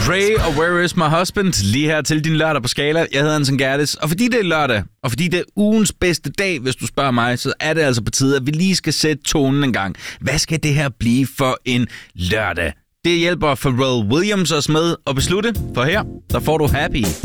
Dre og Where Is My Husband, lige her til din lørdag på Skala. Jeg hedder Hansen Gerdes, og fordi det er lørdag, og fordi det er ugens bedste dag, hvis du spørger mig, så er det altså på tide, at vi lige skal sætte tonen en gang. Hvad skal det her blive for en lørdag? Det hjælper Pharrell Williams os med at beslutte, for her, der får du Happy.